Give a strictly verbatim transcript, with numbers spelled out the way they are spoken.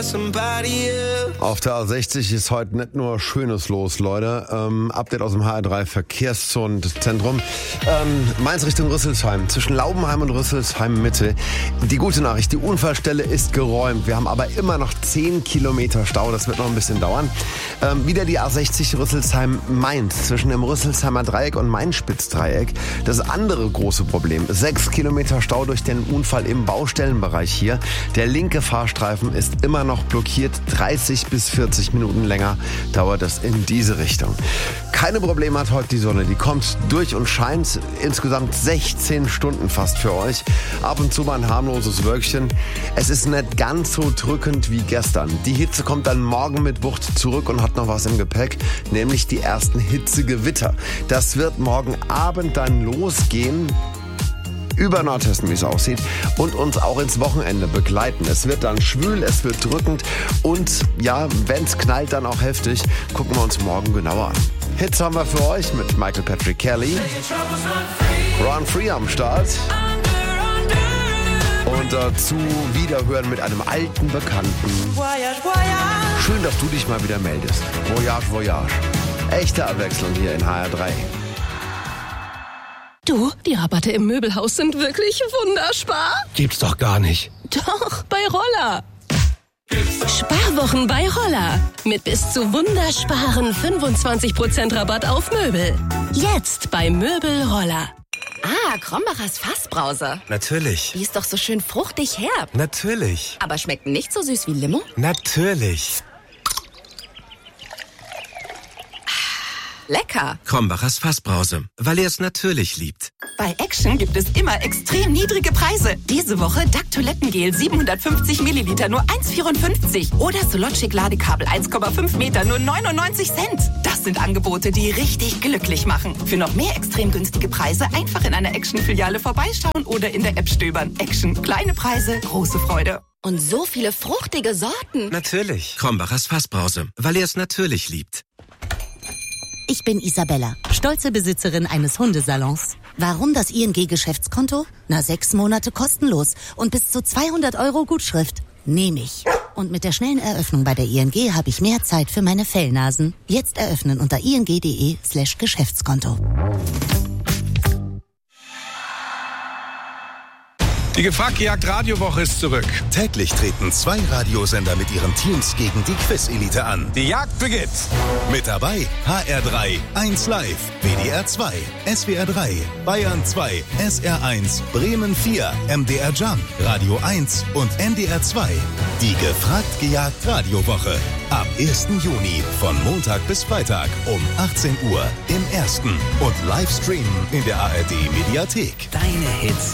Auf der A sechzig ist heute nicht nur Schönes los, Leute. Ähm, Update aus dem H R drei Verkehrszentrum. Ähm, Mainz Richtung Rüsselsheim, zwischen Laubenheim und Rüsselsheim Mitte. Die gute Nachricht, die Unfallstelle ist geräumt. Wir haben aber immer noch zehn Kilometer Stau, das wird noch ein bisschen dauern. Ähm, wieder die A sechzig Rüsselsheim-Mainz, zwischen dem Rüsselsheimer Dreieck und Main-Spitz-Dreieck. Das andere große Problem, sechs Kilometer Stau durch den Unfall im Baustellenbereich hier. Der linke Fahrstreifen ist immer noch blockiert, dreißig bis vierzig Minuten länger dauert es in diese Richtung. Keine Probleme hat heute die Sonne, die kommt durch und scheint insgesamt sechzehn Stunden fast für euch. Ab und zu mal ein harmloses Wölkchen. Es ist nicht ganz so drückend wie gestern. Die Hitze kommt dann morgen mit Wucht zurück und hat noch was im Gepäck, nämlich die ersten Hitzegewitter. Das wird morgen Abend dann losgehen. Über Nordhessen, wie es aussieht, und uns auch ins Wochenende begleiten. Es wird dann schwül, es wird drückend und ja, wenn es knallt, dann auch heftig. Gucken wir uns morgen genauer an. Hits haben wir für euch mit Michael Patrick Kelly. Run Free am Start. Und dazu wiederhören mit einem alten Bekannten. Schön, dass du dich mal wieder meldest. Voyage, Voyage. Echte Abwechslung hier in H R drei. Du, die Rabatte im Möbelhaus sind wirklich wunderspar. Gibt's doch gar nicht. Doch, bei Roller. Sparwochen bei Roller. Mit bis zu wundersparen fünfundzwanzig Prozent Rabatt auf Möbel. Jetzt bei Möbel Roller. Ah, Krombachers Fassbrause. Natürlich. Die ist doch so schön fruchtig herb. Natürlich. Aber schmeckt nicht so süß wie Limo? Natürlich. Lecker. Krombachers Fassbrause, weil er es natürlich liebt. Bei Action gibt es immer extrem niedrige Preise. Diese Woche Duck Toilettengel siebenhundertfünfzig Milliliter nur eins Komma vierundfünfzig oder Sologic Ladekabel eins Komma fünf Meter nur neunundneunzig Cent. Das sind Angebote, die richtig glücklich machen. Für noch mehr extrem günstige Preise einfach in einer Action-Filiale vorbeischauen oder in der App stöbern. Action, kleine Preise, große Freude. Und so viele fruchtige Sorten. Natürlich. Krombachers Fassbrause, weil er es natürlich liebt. Ich bin Isabella, stolze Besitzerin eines Hundesalons. Warum das I N G-Geschäftskonto? Na, sechs Monate kostenlos und bis zu zweihundert Euro Gutschrift. Nehme ich. Und mit der schnellen Eröffnung bei der I N G habe ich mehr Zeit für meine Fellnasen. Jetzt eröffnen unter ing.de slash Geschäftskonto. Die Gefragt-Gejagt Radiowoche ist zurück. Täglich treten zwei Radiosender mit ihren Teams gegen die Quiz-Elite an. Die Jagd beginnt. Mit dabei H R drei, eins Live, W D R zwei, S W R drei, Bayern zwei, S R eins, Bremen vier, M D R Jump, Radio eins und N D R zwei. Die Gefragt-Gejagt Radiowoche. Ab ersten Juni von Montag bis Freitag um achtzehn Uhr im Ersten und Livestreamen in der A R D Mediathek. Deine Hits.